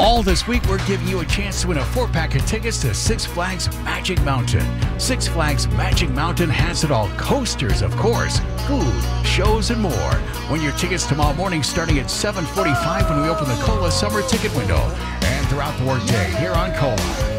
All this week, we're giving you a chance to win a 4-pack of tickets to Six Flags Magic Mountain. Six Flags Magic Mountain has it all. Coasters, of course, food, shows, and more. Win your tickets tomorrow morning starting at 7:45 when we open the COLA Summer Ticket Window. And throughout the workday here on COLA.